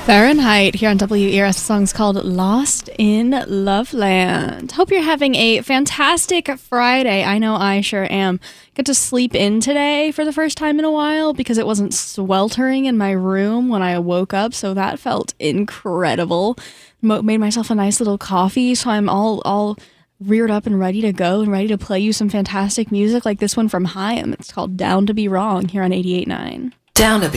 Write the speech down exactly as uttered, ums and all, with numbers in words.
Fahrenheit here on W E R S. The song's called Lost in Loveland. Hope you're having a fantastic Friday. I know I sure am. Got to sleep in today for the first time in a while because it wasn't sweltering in my room when I woke up, so that felt incredible. Mo- made myself a nice little coffee, so I'm all all reared up and ready to go and ready to play you some fantastic music like this one from Haim. It's called Down to Be Wrong here on eighty-eight point nine. Down to Be